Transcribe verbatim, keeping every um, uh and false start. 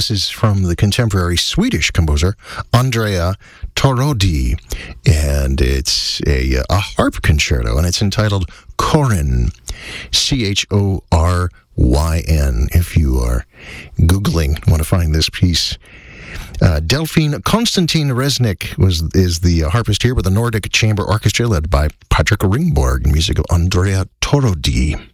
This is from the contemporary Swedish composer Andrea Torodi, and it's a, a harp concerto, and it's entitled Corin, C H O R Y N, if you are Googling, want to find this piece. Uh, Delphine Konstantin Resnick was is the uh, harpist here with the Nordic Chamber Orchestra led by Patrick Ringborg, music of Andrea Torodi.